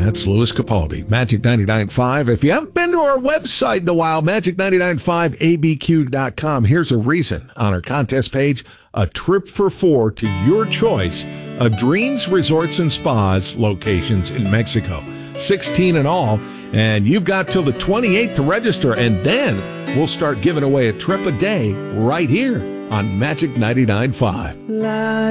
That's Louis Capaldi, Magic 99.5. If you haven't been to our website in a while, magic995abq.com, here's a reason on our contest page, a trip for 4 to your choice of Dreams Resorts and Spas locations in Mexico. 16 in all, and you've got till the 28th to register, and then we'll start giving away a trip a day right here on Magic 99.5.